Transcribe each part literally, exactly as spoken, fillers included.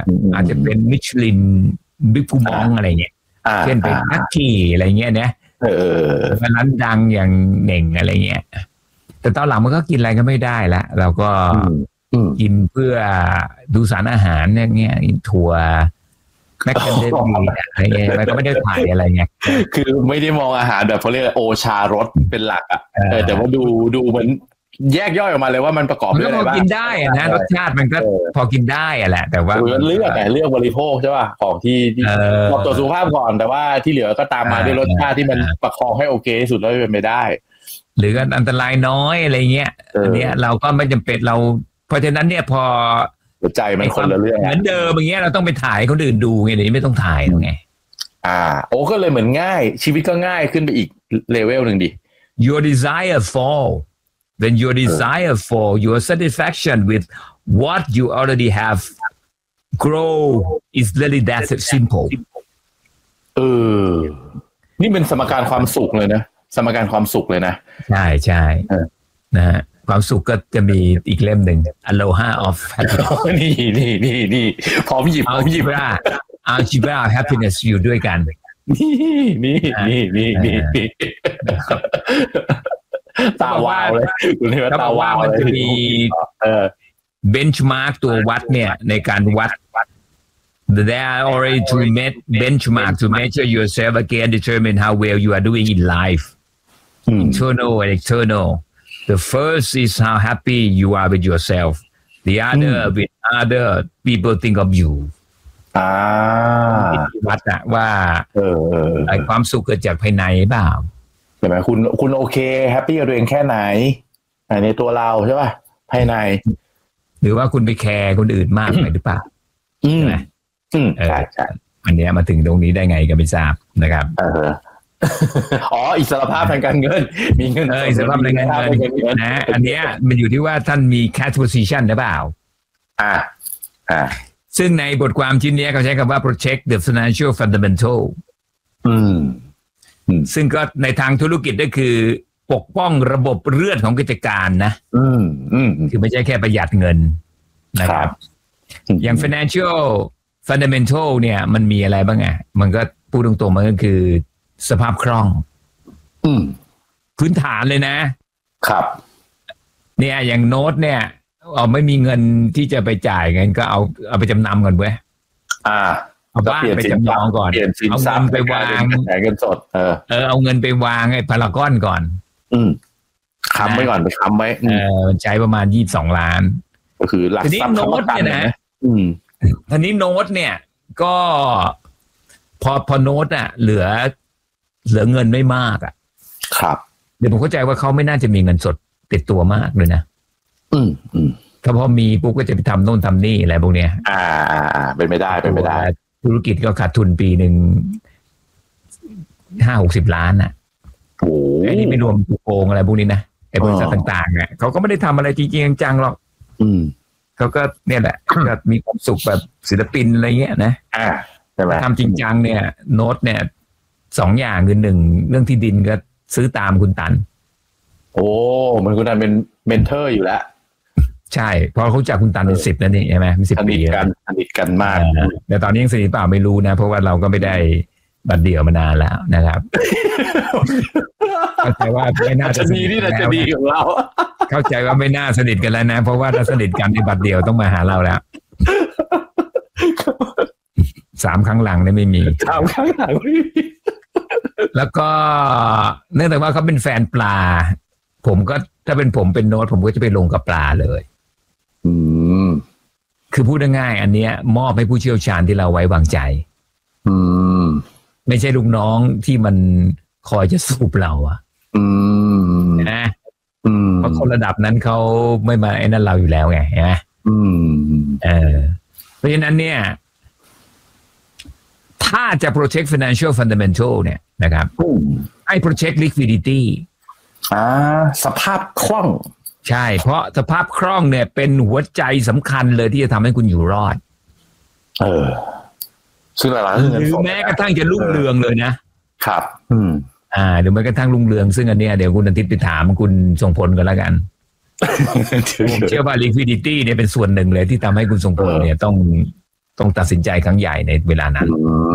อาจจะเป็นมิชลินบิ๊กกูมองอะไรเงี้ยเช่นเป็นนักขี่อะไรเงี้ยนะเออร้านดังอย่างเหน่งอะไรเงี้ยแต่ตอนหลังมันก็กินอะไรก็ไม่ได้ละเราก็กินเพื่อดูสารอาหารเนี่ยเงี้ยถั่วแมคแคนเดมีอะไรเงี้ยมันก็ไม่ได้ถ่ายอะไรเงี้ยคือไม่ได้มองอาหารแบบเขาเรียกโอชารสเป็นหลักอ่ะเออแต่ว่าดูดูเหมือนแยกย่อยออกมาเลยว่ามันประกอบด้วยอะไรบ้างมันก็พอกินได้อะนะรสชาติมันก็พอกินได้อะแหละแต่ว่าเลือกแต่เลือกบริโภคใช่ป่ะของที่ตอบตัวสุขภาพก่อนแต่ว่าที่เหลือก็ตามมาด้วยรสชาติที่มันประคองให้โอเคที่สุดแล้วเป็นไปได้หรืออันตรายน้อยอะไรเงี้ยอันเนี้ยเราก็ไม่จำเป็นเราเพราะฉะนั้นเนี่ยพอหัวใจมันคนละเรื่องเหมือนเดิมอย่างเงี้ยเราต้องไปถ่ายคนอื่นดูไงเดี๋ยวนี้ไม่ต้องถ่ายแล้วไงอ่าโอ้ก็เลยเหมือนง่ายชีวิตก็ง่ายขึ้นไปอีกเลเวลหนึ่งดิ your desire fall when your desire fall your satisfaction with what you already have grow is really that simple เออนี่เป็นสมการความสุขเลยนะสมการความสุขเลยนะใช่ใช่นะฮะความสุขก็จะมีอีกเล่มหนึ่ง Aloha of Happiness นี่นี่นี่นี่พร้อมหยิบพร้อมหยิบว่า Algebra of Happiness อยู่ด้วยกันนี่นี่นี่นี่นี่ตาวาวเลยคุณเห็นว่าตาวาวมันจะมีเบนช์มาร์กตัววัดเนี่ยในการวัด There are already to make benchmark to measure yourself again determine how well you are doing in life internal and external The first is how happy you are with yourself. The other mm. with other people think of you. อ่าวัดอะว่าเออไอความสุขเกิดจากภายในเปล่าใช่ไหมคุณคุณโอเคแฮปปี้กับตัวเองแค่ไหนในตัวเราใช่ป่ะภายในหรือว่าคุณไปแคร์คนอื่นมากไปหรือเปล่าใช่ไหมใช่ใช่อันนี้มาถึงตรงนี้ได้ไงก็ไม่ทราบนะครับเอออ๋ออิสรภาพทางการเงินมีเงินเอออิสรภาพทางการเงินนะอันเนี้ยมันอยู่ที่ว่าท่านมี cash position หรือเปล่าอ่าอ่าซึ่งในบทความชิ้นนี้เขาใช้คำว่า protect the financial fundamental อืมซึ่งก็ในทางธุรกิจก็คือปกป้องระบบเลือดของกิจการนะอืมอืมคือไม่ใช่แค่ประหยัดเงินนะครับอย่าง financial fundamental เนี่ยมันมีอะไรบ้างอ่ะมันก็พูดตรงๆมันก็คือสภาพคล่องพื้นฐานเลยนะครับเนี่ยอย่างโน้ตเนี่ยเอาไม่มีเงินที่จะไปจ่ายเงินก็เอาเอาไปจำนำก่อนเว้ยอ่าเอาบ้านไปจำนองก่อนเอาเงินไปวางเงินสดเออเออเอาเงินไปวางไอ้พารากอนก่อนอืมค้ำไว้ก่อนไปค้ำไว้เออใช้ประมาณยี่สิบสองล้านก็คือหลักทรัพย์โน้ตเนี่ยนะอืมทีนี้โน้ตเนี่ยก็พอพอโน้ตอ่ะเหลือเหลือเงินไม่มากอ่ะครับเดี๋ยวผมเข้าใจว่าเขาไม่น่าจะมีเงินสดติดตัวมากเลยนะอืมอืมถ้าพอมีปุ๊บก็จะไปทำโน่นทำนี่อะไรพวกเนี้ยอ่าอ่าเป็นไม่ได้เป็นไม่ได้ธุรกิจก็ขาดทุนปีหนึ่งห้าหกสิบล้านอ่ะโอ้อันนี้ไม่รวมโกงอะไรพวกนี้นะไอ้บริษัทต่างๆเนี่ยเขาก็ไม่ได้ทำอะไรจริงๆจังๆหรอกอืมเขาก็เนี่ยแหละก็มีความสุขแบบศิลปินอะไรเงี้ยนะอ่าใช่ไหมทำจริงจังเนี่ยโน้ตเนี่ยสองอย่างคือหนึ่งเรื่องที่ดินก็ซื้อตามคุณตันโอ้มันคุณตันเป็นเมนเทอร์อยู่แล้วใช่เพราะเขาจากคุณตันเป็นสิบนั่นนี่ใช่ไหมเป็นสิบปีกันสนิทกันมากแต่ตอนนี้ยังสนิทเปล่าไม่รู้นะเพราะว่าเราก็ไม่ได้บัดเดี่ยวมานานแล้วนะครับเข้าใจว่าไม่น่าจะมีนี่น่าจะดีของเราเข้าใจว่าไม่น่าสนิทกันแล้วนะเพราะว่าถ้าสนิทกันในบัดเดี่ยวต้องมาหาเราแล้วสามครั้งหลังเนี่ยไม่มีสามครั้งหลังไม่มีแล้วก็เนื่องจากว่าเขาเป็นแฟนปลาผมก็ถ้าเป็นผมเป็นโน้ตผมก็จะไปลงกับปลาเลยอืมคือพูดง่ายๆอันเนี้ยมอบให้ผู้เชี่ยวชาญที่เราไว้วางใจอืมไม่ใช่ลูกน้องที่มันคอยจะสูบเราอ่ะอืมนะอืมเพราะคนระดับนั้นเขาไม่มาไอ้นั่นเราอยู่แล้วไงใช่ไหมอืมเออเพราะฉะนั้นเนี่ยถ้าจะ protect financial fundamental เนี่ยนะครับให้ protect liquidity อ่าสภาพคล่องใช่เพราะสภาพคล่องเนี่ยเป็นหัวใจสำคัญเลยที่จะทำให้คุณอยู่รอดเออซึ่งหลายๆหรือแม้กระทั่งจะรุ่งเรืองเลยนะครับอืมอ่าหรือแม้กระทั่งรุ่งเรืองซึ่งอันเนี้ยเดี๋ยวคุณอาทิตย์ไปถามคุณทรงพลกันแล้วกันผมเชื่อว่า liquidity เนี่ยเป็นส่วนหนึ่งเลยที่ทำให้คุณทรงพลเนี่ยต้องต้องตัดสินใจครั้งใหญ่ในเวลานั้น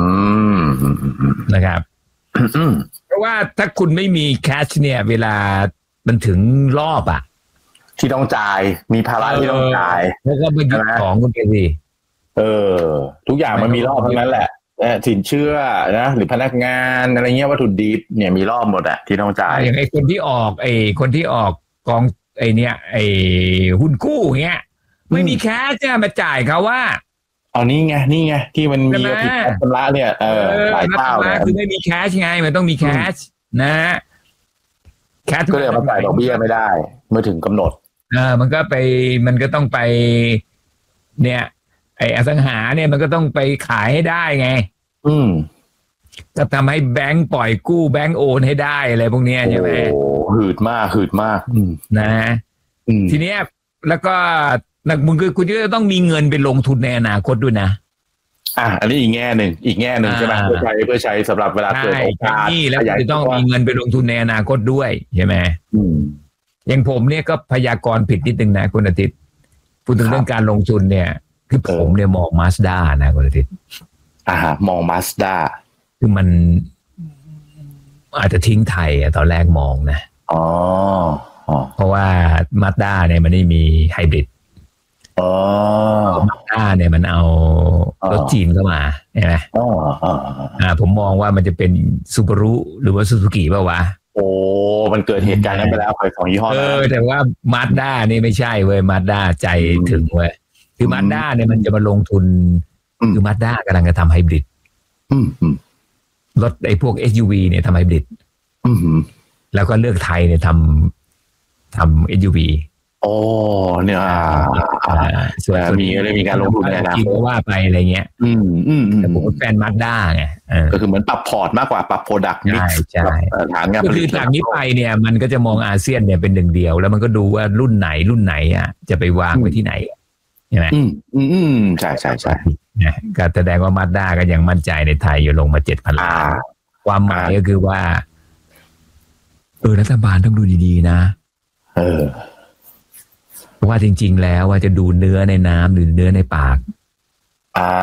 นะครับเพราะว่าถ้าคุณไม่มีแคชเนี่ยเวลามันถึงรอบอ่ะที่ต้องจ่ายมีภาระที่ต้องจ่ายแล้วก็ไปยึดของคุณเองสิเออทุกอย่างมันมีรอบทั้งนั้นแหละสินเชื่อนะหรือพนักงานอะไรเงี้ยวัตถุดิบเนี่ยมีรอบหมดอะที่ต้องจ่ายอย่างไอ้คนที่ออกไอ้คนที่ออกกองไอ้เนี่ยไอ้หุ้นกู้เงี้ยไม่มีแคชจะมาจ่ายเขาว่าเอานี่ไงนี่ไงที่มันมีผิดชำระเนี่ยเออหลายเจ้าเนี่ยคือไม่มีแคชไงมันต้องมีแคชนะแคชก็เลยมาจ่ายดอกเบี้ยไม่ได้เมื่อถึงกำหนดเออมันก็ไปมันก็ต้องไปเนี่ยไอ้อสังหาเนี่ยมันก็ต้องไปขายให้ได้ไงอืมก็ทำให้แบงก์ปล่อยกู้แบงก์โอนให้ได้อะไรพวกนี้ใช่ไหมโอ้หืดมากหืดมากนะทีเนี้ยแล้วก็นักมึงคือคุณจะต้องมีเงินไปลงทุนในอนาคตด้วยนะอ่ะอันนี้อีกแง่หนึ่งอีกแง่หนึ่งใช่ไหมเพื่อใช้เพื่อใช้สำหรับเวลาเกิดโอกาสนี่แล้วจะต้องมีเงินไปลงทุนในอนาคตด้วยใช่ไหมอย่างผมเนี่ยก็พยากรณ์ผิดนิดนึงนะคุณอาทิตย์พูดถึงเรื่องการลงทุนเนี่ยคือผมเนี่ยมองมาสด้านะคุณอาทิตย์อ่ามองมาสด้าคือมันอาจจะทิ้งไทยอะตอนแรกมองนะอ๋อเพราะว่ามาสด้าเนี่ยมันไม่มีไฮบริดอ๋อมาสด้าเนี่ยมันเอารถจีนเข้ามาใช่ไหมอ๋ออ่าผมมองว่ามันจะเป็นซูบารุหรือว่าซูซูกิเปล่าวะโอ้มันเกิดเหตุการณ์นั้นไปแล้วไปสองยี่ห้อเออแต่ว่ามาสด้านี่ไม่ใช่เว้ยมาสด้าใจถึงเว้ยคือมาสด้าเนี่ยมันจะมาลงทุนคือมาสด้ากำลังจะทำไฮบริดรถไอ้พวก เอส ยู วี เนี่ยทำไฮบริดแล้วก็เลือกไทยเนี่ยทำทำ เอส ยู วีโอ้เนี่ยส่วนมีอะไรมีการลงทุนในอนาคตว่าไปอะไรเงี้ยแต่ผมเป็นแฟนมาสด้าไงก็คือเหมือนปรับพอร์ตมากกว่าปรับโปรดักต์มิกซ์ฐานงานผลิตคือจากนี้ไปเนี่ยมันก็จะมองอาเซียนเนี่ยเป็นหนึ่งเดียวแล้วมันก็ดูว่ารุ่นไหนรุ่นไหนอ่ะจะไปวางไว้ที่ไหนใช่ไหมอืมอืมอืมใช่ใช่ใช่นะก็แสดงว่ามาสด้าก็ยังมั่นใจในไทยอยู่ลงมาเจ็ดพันล้านความหมายก็คือว่าเออรัฐบาลต้องดูดีๆนะเออว่าจริงๆแล้วว่าจะดูเนื้อในน้ำหรือเนื้อในปากอ่า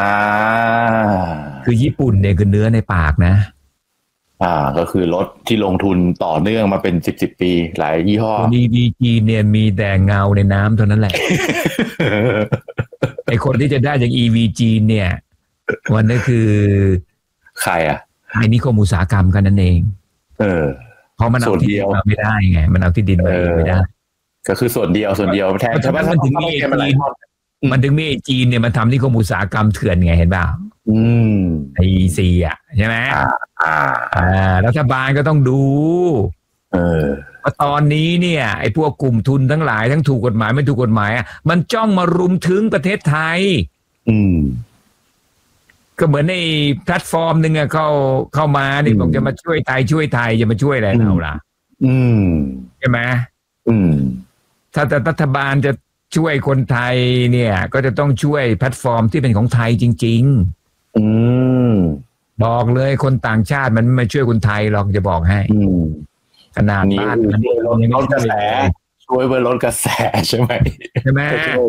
คือญี่ปุ่นเนี่ยคือเนื้อในปากนะอ่าก็คือรถที่ลงทุนต่อเนื่องมาเป็นสิบสิบปีหลายยี่ห้ออี วี จี เนี่ยมีแต่เงาในน้ำเท่านั้นแหละ ไอคนที่จะได้จาก อี วี จี เนี่ยวันนี้คือใครอ่ะไอ้นิคมอุตสาหกรรมกันนั่นเองเออเพราะมันเอาที่ดินมาไม่ได้ไงมันเอาที่ดินมาไม่ได้ก็คือส่วนเดียวส่วนเดียวแทนใช่ไหมมันถึงมีจีนมันถึงมีจีนเนี่ยมันทำนิคมอุตสาหกรรมเถื่อนไงเห็นป่าวอืมไอซีอ่ะใช่ไหมอ่าอ่ารัฐบาลก็ต้องดูเออว่าตอนนี้เนี่ยไอ้พวกกลุ่มทุนทั้งหลายทั้งถูกกฎหมายไม่ถูกกฎหมายอ่ะมันจ้องมารุมถึงประเทศไทยอืมก็เหมือนในแพลตฟอร์มหนึ่งอะเข้าเข้ามานี่บอกจะมาช่วยไทยช่วยไทยจะมาช่วยอะไรเราล่ะอืมใช่ไหมอืมถ้าแต่รัฐบาลจะช่วยคนไทยเนี่ยก็จะต้องช่วยแพลตฟอร์มที่เป็นของไทยจริงๆอืมบอกเลยคนต่างชาติมันไม่ช่วยคนไทยหรอกจะบอกให้ขนาดบ้านมันลดกระแสช่วยเพื่อลดกระแสใช่ไหมใช่ไหม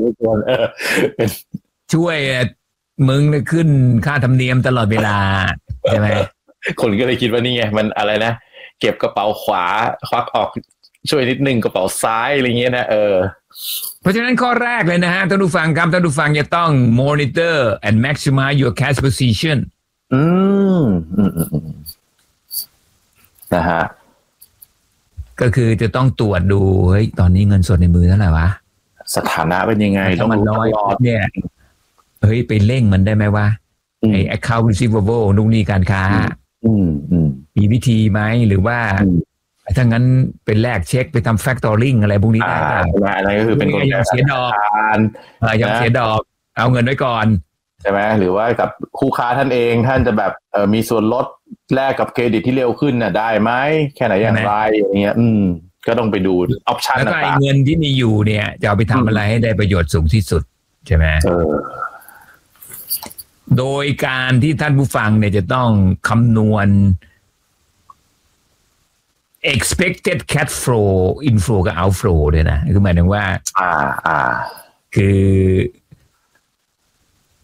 ช่วยมึงขึ้นค่าธรรมเนียมตลอดเวลาใช่ไหมคนก็เลยคิดว่านี่ไงมันอะไรนะเก็บกระเป๋าขวาควักออกช่วยนิดนึงกระเป๋าซ้ายอะไรเงี้ยนะเออเพราะฉะนั้นข้อแรกเลยนะฮะท่านผู้ฟังครับท่านผู้ฟังจะต้อง monitor and maximize your cash position อืมอืมอืมนะฮะก็คือจะต้องตรวจดูเฮ้ยตอนนี้เงินสดในมือเท่าไหร่วะสถานะเป็นยังไงต้องมันน้อยเนี่ยเฮ้ยไปเร่งมันได้ไหมวะไอ้ account receivable นุ่งนี่การค้าอืมอืมมีวิธีไหมหรือว่าถ้างั้นเป็นแลกเช็คไปทำ factoring อะไรพวกนี้ได้ป่ะอะไรก็คือเป็นคนยังเสียดอกยังเสียดอกเอาเงินไว้ก่อนใช่ไหมหรือว่ากับคู่ค้าท่านเองท่านจะแบบเออมีส่วนลดแลกกับเครดิตที่เร็วขึ้นน่ะได้ไหมแค่ไหนอย่างไรอย่างเงี้ยอืมก็ต้องไปดูออปชั่นต่างๆแล้วก็เงินที่มีอยู่เนี่ยจะเอาไปทำอะไรให้ได้ประโยชน์สูงที่สุดใช่ไหมเออโดยการที่ท่านผู้ฟังเนี่ยจะต้องคำนวณ expected cash flow inflow กับ outflow ด้วยนะคือหมายถึงว่าอ่าอ่าคือ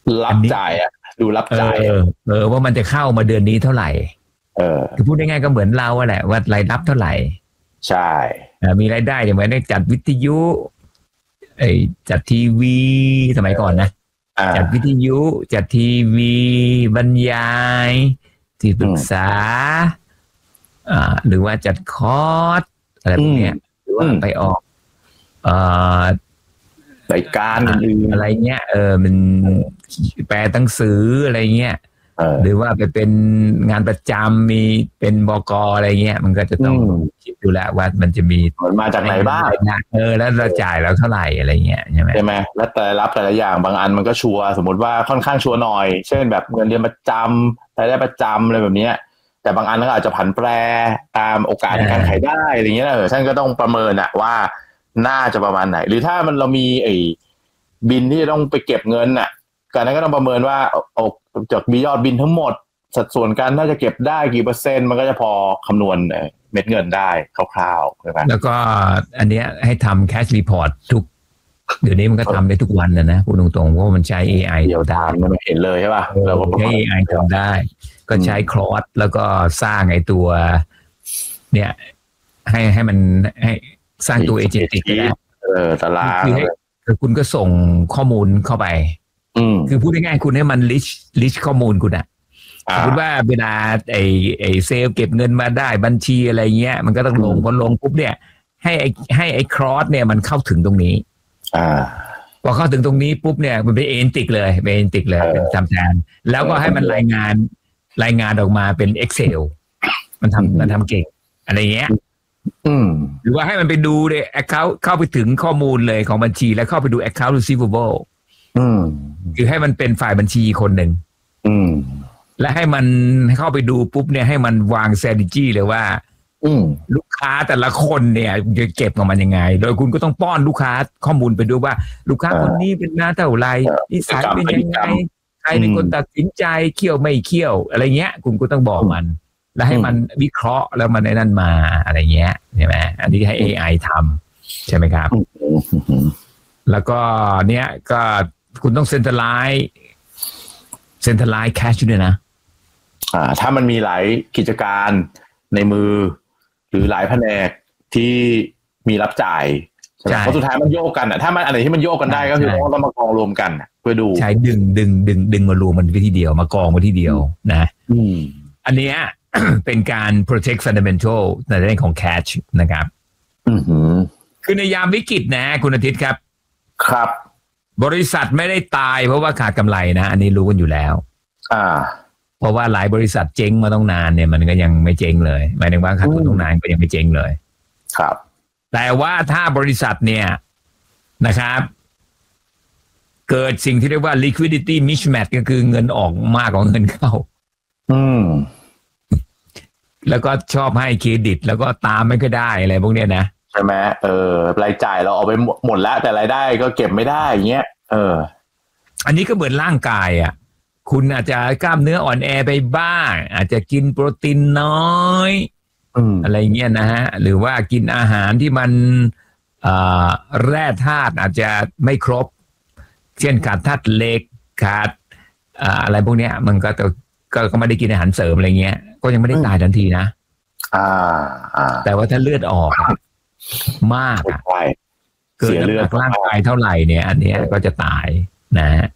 รับจ่ายอ่ะดูรับจ่ายเออเออว่ามันจะเข้ามาเดือนนี้เท่าไหร่เออคือพูดง่ายๆก็เหมือนเราแหละว่ารายรับเท่าไหร่ใช่มีรายได้อย่างเหมือนจัดวิทยุไอ้จัดทีวีสมัยก่อนนะจัดวิทยุจัดทีวีบรรยายที่ปรึกษาอ่าหรือว่าจัดคอร์สอะไรพวกเนี้ยหรือว่าไปออกเอ่อรายการอื่นอะไรเงี้ยเออมันแปลหนังสืออะไรเงี้ยหรือว่าไปเป็นงานประจำมีเป็นบก.อะไรเงี้ยมันก็จะต้องคิดดูแลว่ามันจะมีมันมาจากไหนบ้างเออแล้วเราจ่ายแล้วเท่าไหร่อะไรเงี้ยใช่ไหมใช่ไหมแล้วแต่รับแต่ละอย่างบางอันมันก็ชัวร์สมมติว่าค่อนข้างชัวร์หน่อยเช่นแบบเงินเดือนประจำรายได้ประจำอะไรแบบนี้แต่บางอันก็อาจจะผันแปรตามโอกาสในการขายได้อะไรเงี้ยเออท่านก็ต้องประเมินอะว่าน่าจะประมาณไหนหรือถ้ามันเรามีไอ้บินที่จะต้องไปเก็บเงินอะการนั้นก็ต้องประเมินว่าอกจากมียอดบินทั้งหมดสัดส่วนการน่าจะเก็บได้กี่เปอร์เซ็นต์มันก็จะพอคำนวณเม็ดเงินได้คร่าวๆใช่ไหมแล้วก็อันเนี้ยให้ทำ cash report ทุกเดี๋ยวนี้มันก็ทำได้ทุกวันนะนะพูดตรงๆเพราะมันใช้ เอ ไอเดี๋ยวทำมันเห็นเลยใช่ป่ะเราก็ใช้ เอ ไอ ทำได้ก็ใช้คลอสแล้วก็สร้างไอ้ตัวเนี่ยให้ให้มันให้สร้างตัวเอเจนติกได้เออตารางคือคุณก็ส่งข้อมูลเข้าไปคือพูดง่ายๆคุณให้มัน list list ข้อมูลคุณอะสมมติว่าเวลาไอ้ไอ้เซลเก็บเงินมาได้บัญชีอะไรเงี้ยมันก็ต้องลงพอลงปุ๊บเนี่ยให้ไอ้ให้ไอ้ครอสเนี่ยมันเข้าถึงตรงนี้อ่าพอเข้าถึงตรงนี้ปุ๊บเนี่ยมันเป็นเอนติกเลยเป็นเอนติกเลยเป็นจำแทนแล้วก็ให้มันรายงานรายงานออกมาเป็น Excel มันทำมันทำเก่งอะไรเงี้ยหรือว่าให้มันไปดูเลย account เข้าไปถึงข้อมูลเลยของบัญชีแล้วเข้าไปดู account receivable คือให้มันเป็นฝ่ายบัญชีคนหนึ่งและให้มันเข้าไปดูปุ๊บเนี่ยให้มันวาง strategy เลยว่าลูกค้าแต่ละคนเนี่ยจะเก็บของมันยังไงโดยคุณก็ต้องป้อนลูกค้าข้อมูลไปด้วยว่าลูกค้าคนนี้เป็นหน้าเท่าไรนิสัยเป็นยังไงใครเป็นคนตัดสินใจเคี่ยวไม่เคี่ยวอะไรเงี้ยคุณก็ต้องบอกมันแล้วให้มันวิเคราะห์แล้วมันในนั้นมาอะไรเงี้ยใช่ไหมอันนี้ให้ เอ ไอ ทำใช่ไหมครับแล้วก็เนี้ยก็คุณต้องเซ็นทรัลไลซ์เซ็นทรัลไลซ์แคชด้วยนะอ่าถ้ามันมีหลายกิจการในมือหรือหลายแผนกที่มีรับจ่ายเพราะสุดท้ายมันโยกกันอ่ะถ้ามันอะไรที่มันโยกกันได้ก็คือต้องต้องมากองรวมกันเพื่อดูใช้ดึงดึงดึงดึงมารวมมันไปที่เดียวมากองมาที่เดียวนะอันเนี้ย เป็นการ protect fundamental ในเรื่องของ cash นะครับคือในยามวิกฤตนะคุณอาทิตย์ครับครับบริษัทไม่ได้ตายเพราะว่าขาดกำไรนะอันนี้รู้กันอยู่แล้วอ่าเพราะว่าหลายบริษัทเจ๊งมาต้องนานเนี่ยมันก็ยังไม่เจ๊งเลยหมายถึงว่าขาดทุนต้องนานก็ยังไม่เจ๊งเลยครับแต่ว่าถ้าบริษัทเนี่ยนะครับเกิดสิ่งที่เรียกว่า liquidity mismatch ก็คือเงินออกมากกว่าเงินเข้าอืมแล้วก็ชอบให้เครดิตแล้วก็ตามไม่ก็ได้อะไรพวกเนี้ยนะใช่ไหมเออรายจ่ายเราเอาไปหมดแล้วแต่รายได้ก็เก็บไม่ได้อย่างเงี้ยเอออันนี้ก็เหมือนร่างกายอ่ะคุณอาจจะกล้ามเนื้ออ่อนแอไปบ้างอาจจะกินโปรตีนน้อยอะไรเงี้ยนะฮะหรือว่ากินอาหารที่มันแร่ธาตุอาจจะไม่ครบเช่นขาดธาตุเหล็กขาดอะไรพวกเนี้ยมันก็ก็ก็ไม่ได้กินอาหารเสริมอะไรเงี้ยก็ยังไม่ได้ตายทันทีนะอ่าอ่าแต่ว่าถ้าเลือดออกมากอ่ะเกิดน้ำหนักร่างกายเท่าไหร่เนี่ยอันเนี้ยก็จะตายนะฮะ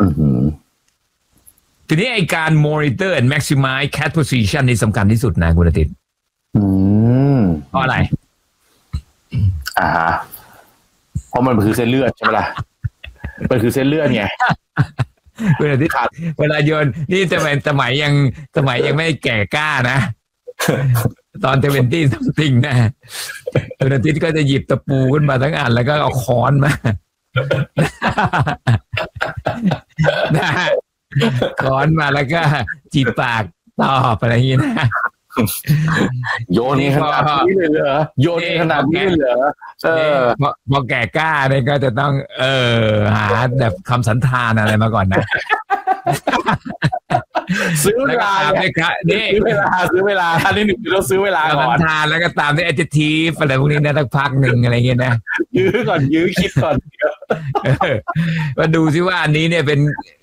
ทีนี้ไอการ monitor and maximize cash position นี่สำคัญที่สุดนะคุณอาทิตย์อืมเพราะอะไรอ่าฮะเพราะมันคือเส้นเลือดใช่ไหมล่ะมันคือเส้นเลือดไงคุณอาทิตย์เวลาโยนนี่จะเป็นสมัยยังสมัยยังไม่แก่กล้านะตอนเทเวนตี้ซัมติงนะคุณอาทิตย์ก็จะหยิบตะปูขึ้นมาทั้งอันแล้วก็เอาค้อนมานะค้อนมาแล้วก็จีบปากตอบอะไรอย่างนี้นะโยนนี่ขนาดนี้เลยเหรอโยนขนาดนี้เลยเหรอเออพอแก่กล้าเนี่ยก็จะต้องเออหาแบบคำสันธานอะไรมาก่อนนะซื้อเวลาเนี่ยนี่ซื้อเวลาซื้อเวลาท่านที่หนึ่งต้องซื้อเวลาก่อนสันธานแล้วก็ตามด้วย adjective อะไรพวกนี้นะสักพักหนึ่งอะไรเงี้ยนะยื้อก่อนยื้อคิดก่อนมาดูซิว่าอันนี้เนี่ยเป็น